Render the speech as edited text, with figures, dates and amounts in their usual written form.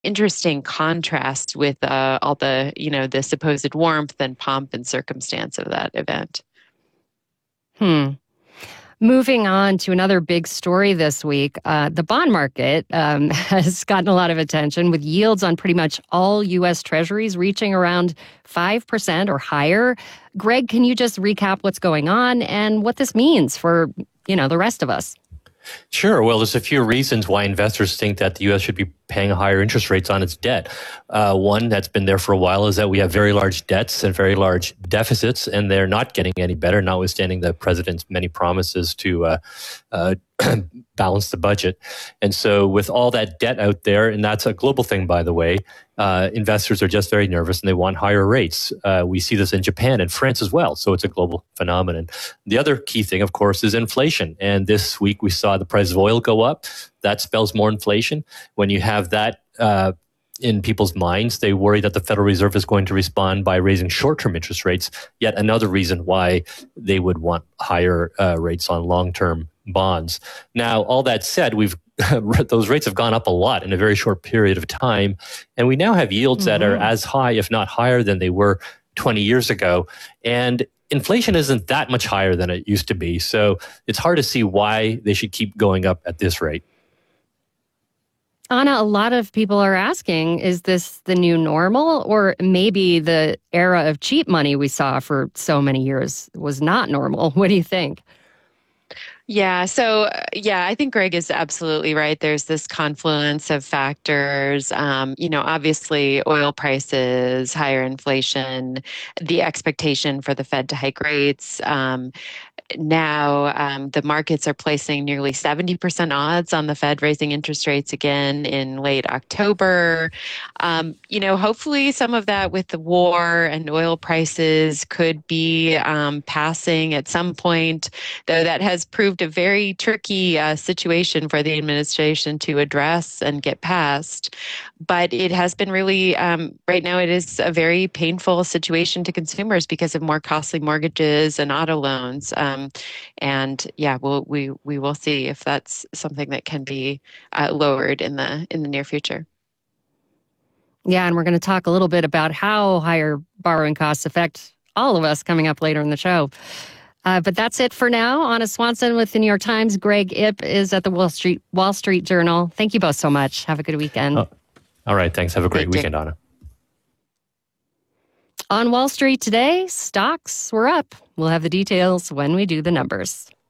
interesting contrast with all the, the supposed warmth and pomp and circumstance of that event. Hmm. Moving on to another big story this week, the bond market has gotten a lot of attention with yields on pretty much all U.S. Treasuries reaching around 5% or higher. Greg, can you just recap what's going on and what this means for, the rest of us? Sure. Well, there's a few reasons why investors think that the U.S. should be paying higher interest rates on its debt. One that's been there for a while is that we have very large debts and very large deficits, and they're not getting any better, notwithstanding the president's many promises to balance the budget. And so with all that debt out there, and that's a global thing, by the way, investors are just very nervous and they want higher rates. We see this in Japan and France as well. So it's a global phenomenon. The other key thing, of course, is inflation. And this week we saw the price of oil go up. That spells more inflation. When you have that in people's minds, they worry that the Federal Reserve is going to respond by raising short-term interest rates. Yet another reason why they would want higher rates on long-term bonds. Now, all that said, those rates have gone up a lot in a very short period of time, and we now have yields that are as high, if not higher, than they were 20 years ago. And inflation isn't that much higher than it used to be, so it's hard to see why they should keep going up at this rate. Anna, a lot of people are asking, is this the new normal, or maybe the era of cheap money we saw for so many years was not normal? What do you think? Yeah. So, I think Greg is absolutely right. There's this confluence of factors. Obviously oil prices, higher inflation, the expectation for the Fed to hike rates. Now, the markets are placing nearly 70% odds on the Fed raising interest rates again in late October. Hopefully some of that with the war and oil prices could be passing at some point, though that has proved a very tricky situation for the administration to address and get past. But it has been really, right now, it is a very painful situation to consumers because of more costly mortgages and auto loans. We will see if that's something that can be lowered in the near future. Yeah, and we're going to talk a little bit about how higher borrowing costs affect all of us coming up later in the show. But that's it for now. Anna Swanson with the New York Times. Greg Ip is at the Wall Street Journal. Thank you both so much. Have a good weekend. Oh, all right. Thanks. Have a great weekend, Anna. On Wall Street today, stocks were up. We'll have the details when we do the numbers.